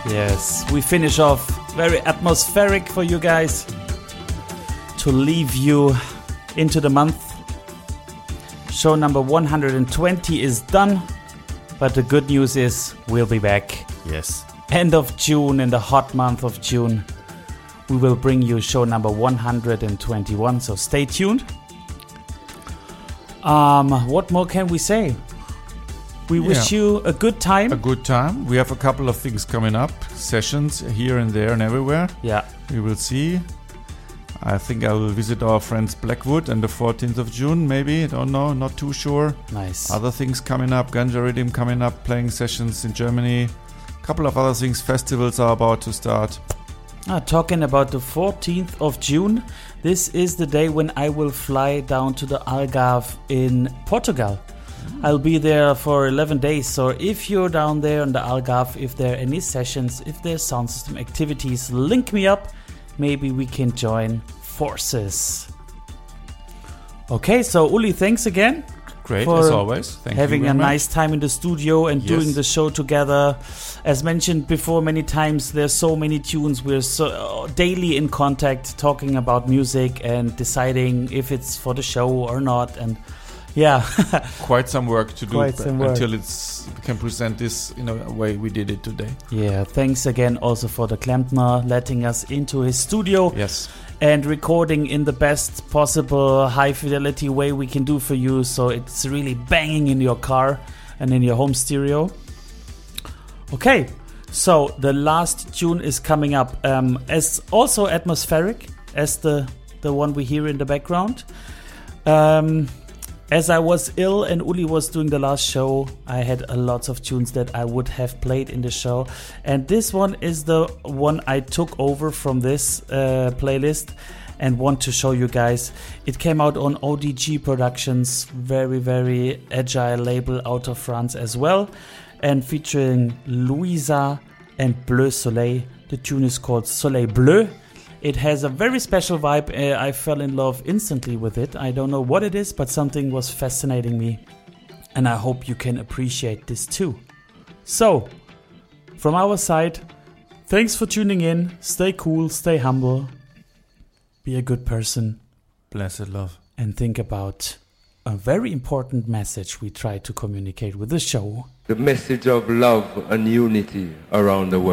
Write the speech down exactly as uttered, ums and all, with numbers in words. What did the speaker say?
Yes, we finish off very atmospheric for you guys to leave you into the month. Show number one hundred twenty is done, but the good news is we'll be back. Yes. End of June, in the hot month of June, we will bring you show number one hundred twenty-one, so stay tuned. Um, what more can we say? We Yeah. wish you a good time. A good time. We have a couple of things coming up, sessions here and there and everywhere. Yeah. We will see. I think I will visit our friends Blackwood on the fourteenth of June, maybe. Don't know, not too sure. Nice. Other things coming up, Ganja Rhythm coming up, playing sessions in Germany. A couple of other things, festivals are about to start. Ah, talking about the fourteenth of June, this is the day when I will fly down to the Algarve in Portugal. Mm. I'll be there for eleven days, so if you're down there on the Algarve, if there are any sessions, if there's sound system activities, link me up. Maybe we can join forces. Okay, so Uli, thanks again. Great, for as always. Thank having you a very nice much. time in the studio and Yes. doing the show together. As mentioned before many times, there's so many tunes. We're so uh, daily in contact, talking about music and deciding if it's for the show or not. And yeah, Quite some work to do Quite b- some work. until it's we can present this in a way we did it today. yeah. Thanks again also for the Klempner letting us into his studio. Yes. And recording in the best possible high fidelity way we can do for you, so it's really banging in your car and in your home stereo. Okay, so the last tune is coming up, um, as also atmospheric as the the one we hear in the background. Um, as I was ill and Uli was doing the last show, I had a lot of tunes that I would have played in the show, and this one is the one I took over from this uh, playlist and want to show you guys. It came out on O D G Productions, very very agile label out of France as well, and featuring Louisa and Bleu Soleil. The tune is called Soleil Bleu. It has a very special vibe. Uh, I fell in love instantly with it. I don't know what it is, but something was fascinating me. And I hope you can appreciate this too. So, from our side, thanks for tuning in. Stay cool, stay humble. Be a good person. Blessed love. And think about a very important message we try to communicate with the show. The message of love and unity around the world.